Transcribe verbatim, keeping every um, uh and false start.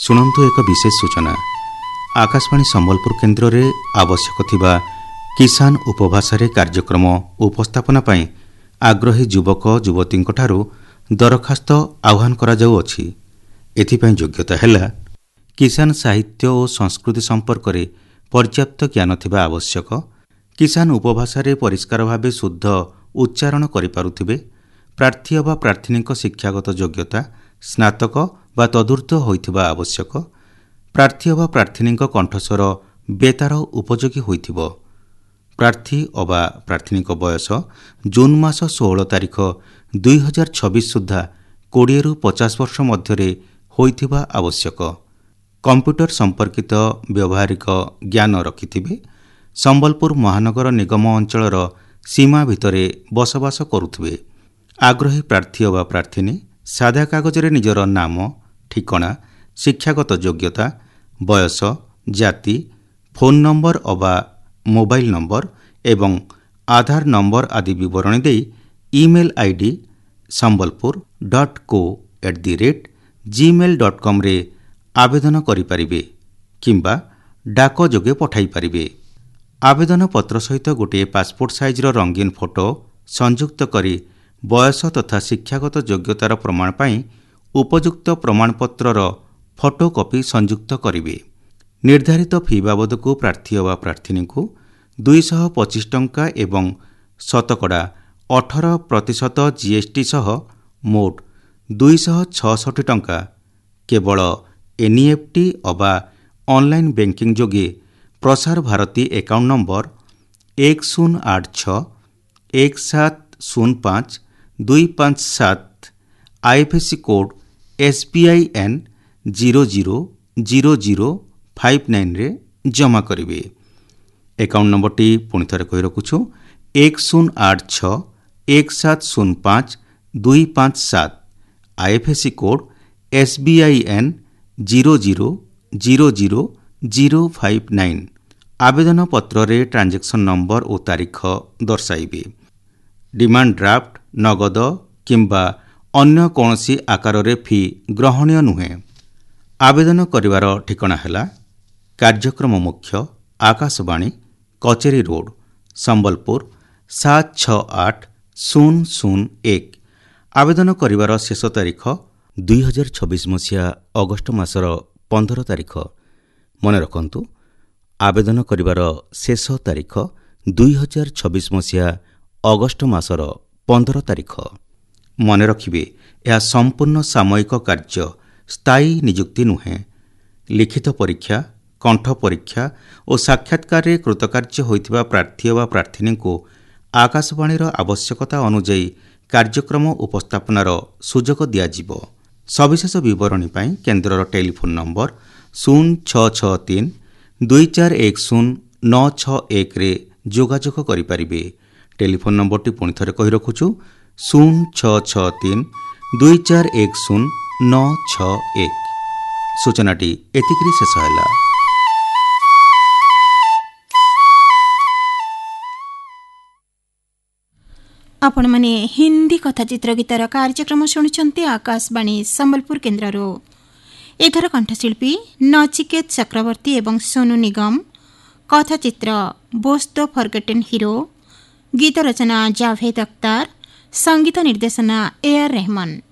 शुणु एक विशेष सूचना। आकाशवाणी संबलपुर केन्द्र में आवश्यक थिबा किसान उपभाषा कार्यक्रम उपस्थापना पई आग्रही युवक युवती दरखास्त आह्वान करा जाउ अछि। एथिपई योग्यता हैला किसान साहित्य और संस्कृति संपर्क में पर्याप्त ज्ञान थिबा आवश्यक, किसान उपभाषा परिष्कार भाव शुद्ध उच्चारण करिपारुथिबे, प्रार्थी अथवा प्रार्थिनी शिक्षागत योग्यता स्नातक बा तदूर्ध होइथिबा आवश्यक, प्रार्थी अथवा प्रार्थिनी कंठस्वर बेतार उपयोगी होइथिबो, प्रार्थी अथवा प्रार्थिनी बयस जून मास षोहल तारीख दुई हजार छब्बीस सुधा कोड़े रु पचास वर्ष मध्य होइथिबा आवश्यक, कंप्यूटर संपर्कित व्यवहारिक ज्ञान रखिथिबे, संबलपुर महानगर निगम अंचलर सीमा भितरे बसवास करुथिबे। आग्रही प्रार्थी अथवा प्रार्थिनी सादा कागज रे निजर नाम, ठिकଣା, शिक्षागत योग्यता, बयस, जाति, फोन नंबर अथवा मोबाइल नंबर एवं आधार नंबर आदि विवरणी दे ईमेल आईडी संबलपुर डॉट को at the rate Gmail dot com रे आवेदन करिपारिबे किंबा डाक जोगे पठाई पारिबे। आवेदन पत्र सहित गोटे पासपोर्ट साइजर रंगीन फोटो संयुक्त करी बयस तथा शिक्षागत योग्यतार प्रमाण पाई उपयुक्त प्रमाणपत्रर फोटोकॉपी संयुक्त करिबे। निर्धारित फी बाबद को प्रार्थी अथवा प्रार्थिनी को दुईश पचिश टंका एवं शतकड़ा अठारह प्रतिशत जीएसटी सह मोट दुईश छसठ टंका केवल एनईएफटी अथवा ऑनलाइन बैंकिंग जोगे प्रसार भारती अकाउंट नंबर एक शून्य आठ छ एक सात शून्य पाँच दुई पाँच सात IFSC code SBI N zero zero zero zero five nine रे जमा करिवे। अकाउंट नंबर टी पुणी थरे कहि रखुछु एक शून्य आठ छ एक सात शून्य पाँच दुई पाँच सात IFSC code SBI N zero zero zero zero zero five nine. आवेदन पत्र रे ट्रांजेक्शन नंबर और तारीख दर्शाइबे। डिमांड ड्राफ्ट, नगद किंबा अन्य कौनसी आकार रे फी ग्रहणीय नुहे। आवेदन करिवार ठिकଣା हैला कार्यक्रम मुख्य आकाशवाणी कचेरी रोड संबलपुर सात छ आठ शून्य शून्य एक। आवेदन करिवार शेष तारीख दुई हजार छब्बीस मसीहा अगस्ट मासर पंद्रह तारीख। मने रखंतु आवेदन करिवार शेष तारीख दुई हजार छब्बीस मसीहा अगस्ट मासर पंद्रह तारीख। मने रखिबे यह संपूर्ण सामयिक कार्य, स्थायी नियुक्ति नुहे। लिखित परीक्षा, कंठ परीक्षा और साक्षात्कार कृतकार्य होइथिबा प्रार्थी वा प्रार्थिनी को आकाशवाणी आवश्यकता अनुଯାयी कार्यक्रम उपस्थापनार सुजोग दियाजिबो। सविशेष विवरणी पाई केन्द्रर टेलीफोन नंबर शून्य छ छ तीन दुई चार एक शून्य नौ छ एक रे जोगाजोग करिपारिबे। टेलीफोन नंबर टी पुणी थरे कहि रखुछु शून्य छ छ तीन दुई चार एक शून्य नौ छ एक। सूचनाटी एतिकरी शेष हैला। आपण माने हिंदी कथा चित्र गीतार कार्यक्रम शुणुचंती आकाशवाणी संबलपुर केन्द्ररो। एथर कंठशिल्पी नचिकेत चक्रवर्ती एवं सोनू निगम, कथा चित्र बोस द फॉरगेटन हीरो, गीत रचना जावेद अख्तर, संगीत निर्देशना ए आर रहमान।